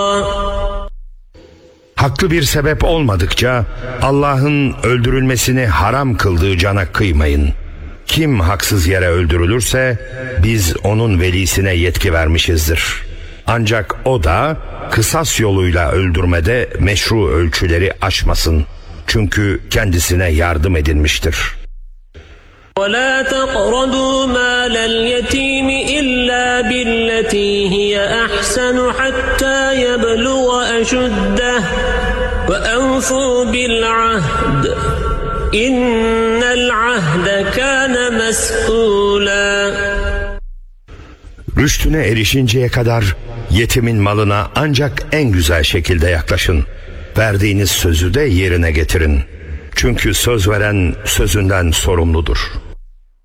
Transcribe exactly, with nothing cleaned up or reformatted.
Haklı bir sebep olmadıkça Allah'ın öldürülmesini haram kıldığı cana kıymayın. Kim haksız yere öldürülürse biz onun velisine yetki vermişizdir. Ancak o da kısas yoluyla öldürmede meşru ölçüleri aşmasın. Çünkü kendisine yardım edilmiştir. وَلَا تَقْرَبُوا مَالَ الْيَتِيمِ إِلَّا بِالَّتِي هِيَ أَحْسَنُ حَتَّى يَبْلُغَ أَشُدَّهُ وَأَوْفُوا بِالْعَهْدِ إِنَّ الْعَهْدَ كَانَ مَسْئُولًا. Rüştüne erişinceye kadar yetimin malına ancak en güzel şekilde yaklaşın. Verdiğiniz sözü de yerine getirin. Çünkü söz veren sözünden sorumludur.